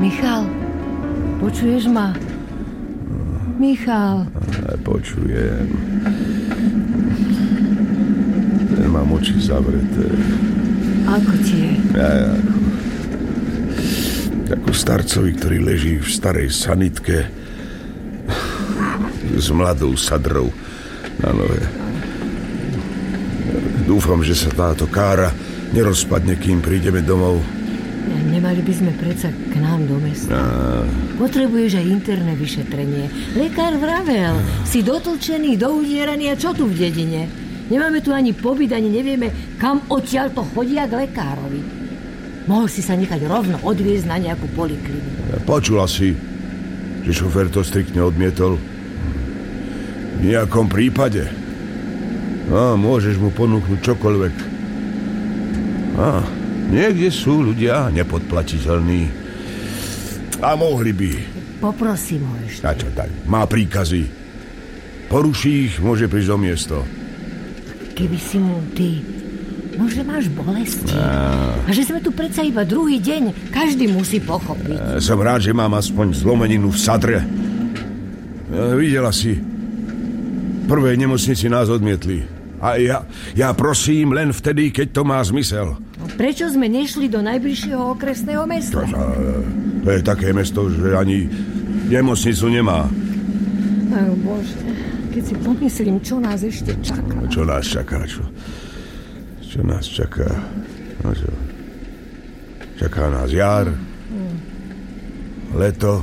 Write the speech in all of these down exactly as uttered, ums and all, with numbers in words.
Michal, počuješ ma? Michal. Počujem. Ten mám oči zavreté. Ako ti je? Ja, ako... Ako starcovi, ktorý leží v starej sanitke s mladou sadrou na nohe. Dúfam, že sa táto kára nerozpadne, kým prídeme domov. Nemali by sme predsa k nám do mesta. A... Potrebuješ aj interné vyšetrenie. Lekár vravel, si dotlčený, doudieraný a čo tu v dedine? Nemáme tu ani pobyt, ani nevieme, kam odtiaľ to chodia k lekárovi. Mohol si sa nechať rovno odviezť na nejakú polikliniku. Počula si, že šofér to striktne odmietol? V nejakom prípade. A môžeš mu ponúknuť čokoľvek. A niekde sú ľudia nepodplatiteľní. A mohli by. Poprosím ho ešte. A čo tak? Má príkazy. Poruší ich, môže prísť o miesto. Keby si mu ty... Možno máš bolesti. A... a že sme tu predsa iba druhý deň. Každý musí pochopiť. A som rád, že mám aspoň zlomeninu v sadre. A videla si. V prvej nemocnici nás odmietli. A ja, ja prosím len vtedy, keď to má zmysel. Prečo sme nešli do najbližšieho okresného mesta? To, to je také mesto, že ani nemocnicu nemá. Ach, Bože, keď si pomyslím, čo nás ešte čaká. Čo nás čaká, čo? Čo nás čaká? No čo? Čaká nás jar, mm. leto,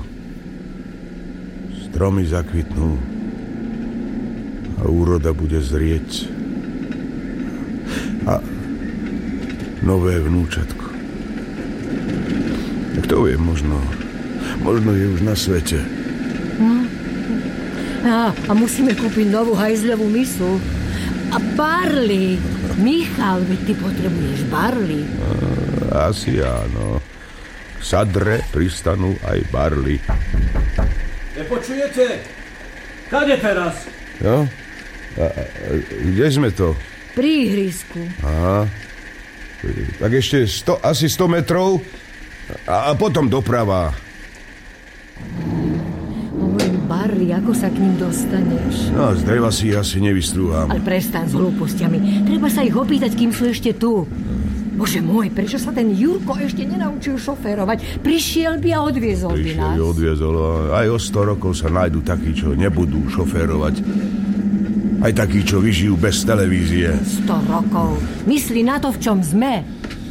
stromy zakvitnú a úroda bude zrieť. A nové vnúčatko. Kto vie, možno, možno je už na svete. No. A, a musíme kúpiť novú hajzľovú misu. A barly. Michal, veď ty potrebuješ barly. A, asi áno. K sadre pristanú aj barly. Nepočujete? Kade teraz? Jo? A, a, kde sme to? Pri ihrisku. Aha. Tak ešte sto, asi sto metrov a, a potom doprava. Hovorím, barly, ako sa k ním dostaneš? No, z dreva si asi nevystrúham. Ale prestaň s hlúpostiami. Treba sa ich opýtať, kým sú ešte tu. Bože môj, prečo sa ten Jurko ešte nenaučil šoférovať? Prišiel by a odviezol by nás. Prišiel by odviezol. Aj o sto rokov sa nájdu takí, čo nebudú šoférovať. Aj takí, čo vyžijú bez televízie. Sto rokov. Myslí na to, v čom sme.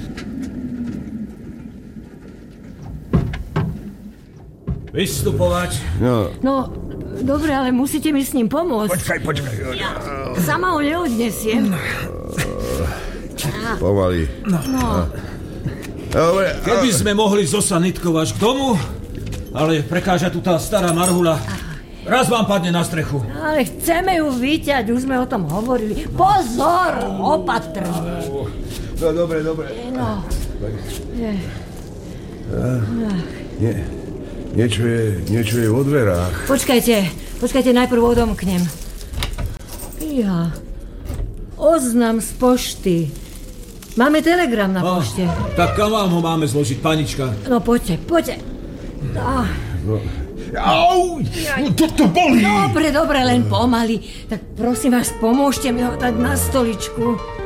Vystupovať. No, No, dobre, ale musíte mi s ním pomôcť. počkaj, počkaj. Ja sama ho neodnesiem. Pomaly. No. Dobre. Keby sme mohli zosanitkovať k domu, ale prekáža tu tá stará marhula. Raz vám padne na strechu. Ale chceme ju vyťať, už sme o tom hovorili. Pozor, opatrne. No, dobre, dobre. No. Je. Nie, niečo je, niečo je vo dverách. Počkajte, počkajte, najprv odomknem. Ja. Oznam z pošty. Máme telegram na No, pošte. tak kam vám ho máme zložiť, panička? No poďte, poďte. Ah. No. Au! To boli! Dobre, dobre, len pomaly. Tak prosím vás, pomôžte mi ho dať na stoličku.